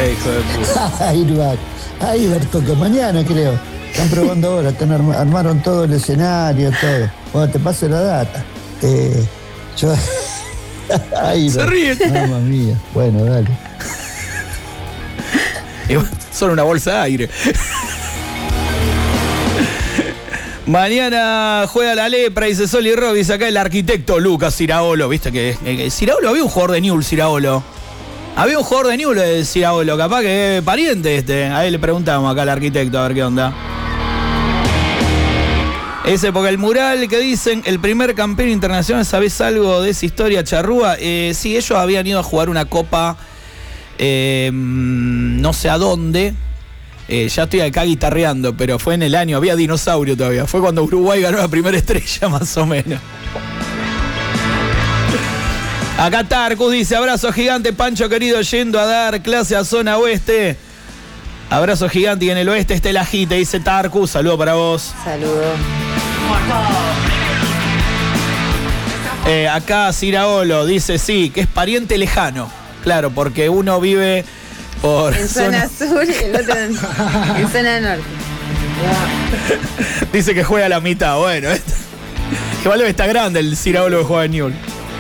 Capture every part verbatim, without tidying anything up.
hijo de puta. Ahí va, ahí va, toca mañana creo. Están probando ahora, están arma, armaron todo el escenario, todo. Bueno, te paso la data. Eh, yo... Ahí Se va. ríe. Mamma mía. Bueno, dale. Solo una bolsa de aire. Mañana juega la Lepra, dice Soli Robis, acá el arquitecto Lucas Ciraolo. Viste que eh, Ciraolo, había un jugador de Newell's, Ciraolo. Había un jugador de Newell's de Ciraolo, capaz que es pariente este. A él le preguntamos acá al arquitecto a ver qué onda. Ese, porque el mural que dicen, el primer campeón internacional, ¿sabés algo de esa historia, Charrúa? Eh, sí, ellos habían ido a jugar una copa, eh, no sé a dónde. Eh, ya estoy acá guitarreando, pero fue en el año, había dinosaurio todavía. Fue cuando Uruguay ganó la primera estrella, más o menos. Acá Tarcus dice, abrazo gigante, Pancho querido, yendo a dar clase a zona oeste. Abrazo gigante, y en el oeste está el ajite, dice Tarcus, saludo para vos. Saludo. Eh, acá Ciraolo dice sí, que es pariente lejano. Claro, porque uno vive por en zona, zona sur y el otro en, en zona norte. Dice que juega a la mitad. Bueno, esto... igual está grande el Ciraolo que juega en Newell's.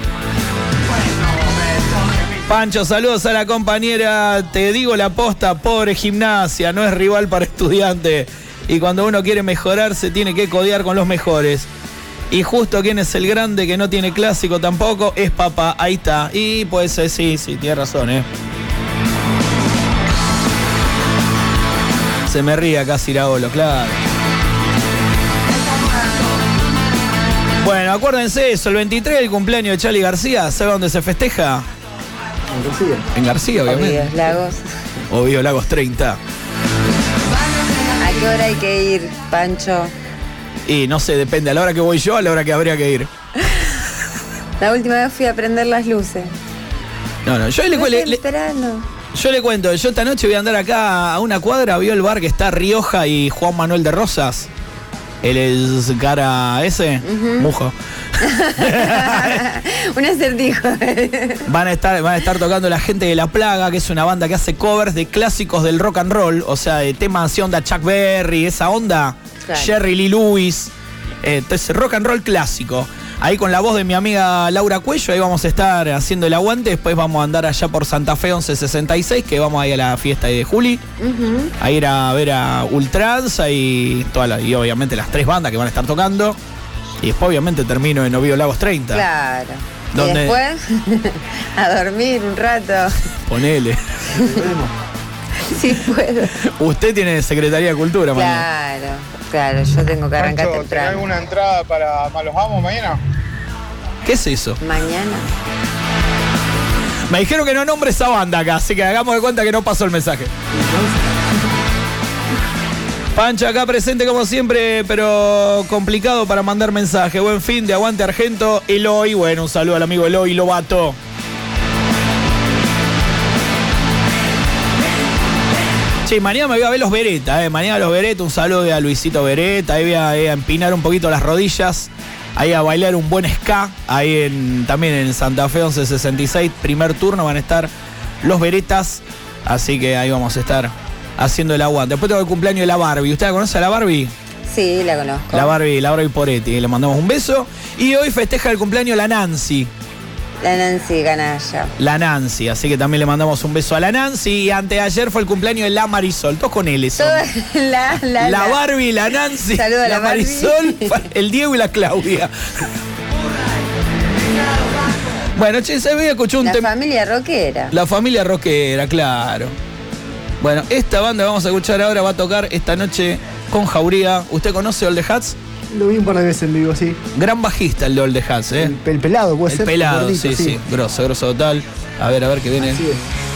Pancho, saludos a la compañera. Te digo la posta, pobre Gimnasia, no es rival para Estudiante. Y cuando uno quiere mejorar se tiene que codear con los mejores. Y justo quien es el grande que no tiene clásico tampoco es Papá, ahí está. Y pues eh, sí, sí, tiene razón, eh. Se me ríe acá Ciraolo, claro. Bueno, acuérdense eso, el veintitrés el cumpleaños de Charly García, ¿sabe dónde se festeja? En García. En García, obviamente. Obvio, Lagos. Obvio, Lagos treinta. ¿A qué hora hay que ir, Pancho? Y no sé, depende, a la hora que voy yo, a la hora que habría que ir. La última vez fui a prender las luces. No, no, yo le, No le, estoy le, esperando. yo le cuento, yo esta noche voy a andar acá a una cuadra, vio el bar que está Rioja y Juan Manuel de Rosas. Él es cara ese, uh-huh. Mujo. Un acertijo. Van a estar, van a estar tocando la gente de La Plaga, que es una banda que hace covers de clásicos del rock and roll, o sea, de temas así onda Chuck Berry, esa onda, claro. Jerry Lee Lewis, eh, entonces rock and roll clásico. Ahí con la voz de mi amiga Laura Cuello, ahí vamos a estar haciendo el aguante. Después vamos a andar allá por Santa Fe once sesenta y seis, que vamos ahí a la fiesta de Juli. Uh-huh. A ir a ver a Ultranza y, toda la, y obviamente las tres bandas que van a estar tocando. Y después obviamente termino en Oviedo Lagos treinta. Claro. ¿Dónde? Y después a dormir un rato. Ponele. Sí puedo. Usted tiene Secretaría de Cultura, mañana. Claro, claro, yo tengo que arrancar Pancho, temprano. ¿tenés alguna entrada para Malos Amos mañana? ¿Qué es eso? Mañana. Me dijeron que no nombre esa banda acá, así que hagamos de cuenta que no pasó el mensaje. Pancho acá presente como siempre, pero complicado para mandar mensaje. Buen fin de aguante Argento. Eloy, bueno, un saludo al amigo Eloy Lobato. Sí, mañana me voy a ver los Beretta, eh. Mañana los Beretta, un saludo a Luisito Beretta. Ahí voy a, eh, a empinar un poquito las rodillas. Ahí a bailar un buen ska. Ahí en, también en Santa Fe once sesenta y seis, primer turno van a estar los Berettas. Así que ahí vamos a estar haciendo el aguante. Después tengo el cumpleaños de la Barbie. ¿Usted la conoce a la Barbie? Sí, la conozco. La Barbie, la Barbie Poretti. Le mandamos un beso. Y hoy festeja el cumpleaños la Nancy. La Nancy Ganaya. La Nancy, así que también le mandamos un beso a la Nancy. Y anteayer fue el cumpleaños de la Marisol. Todos con L son. La, la, la Barbie, la Nancy, Saluda a la, la Marisol, el Diego y la Claudia. Bueno, che, se ve, escuchó un La tem- familia rockera. La familia rockera, claro. Bueno, esta banda que vamos a escuchar ahora va a tocar esta noche con Jauría. ¿Usted conoce All the Hats? Lo vi un par de veces en vivo, sí. Gran bajista el de All the Hats, ¿eh? El, el pelado, puede el ser. El pelado, gordito, sí, sí, sí. Grosso, grosso total. A ver, a ver qué viene. Así es.